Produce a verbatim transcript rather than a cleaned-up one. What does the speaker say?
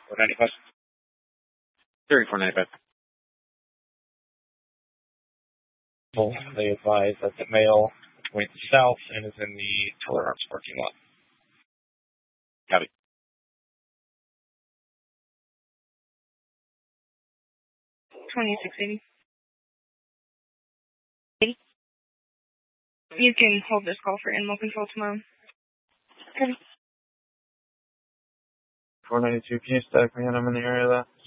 four ninety-five. Thirty four ninety-five. Well, they advise that the male went south and is in the tolerance parking lot. Copy. twenty-six eighty. eighty. You can hold this call for animal control tomorrow. Okay. four ninety-two, can you static me in? I'm in the area of that.